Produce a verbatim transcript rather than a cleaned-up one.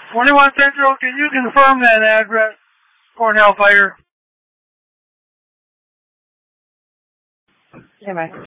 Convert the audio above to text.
twenty-one Central, can you confirm that address? Cornell Fire. Hey, Mike.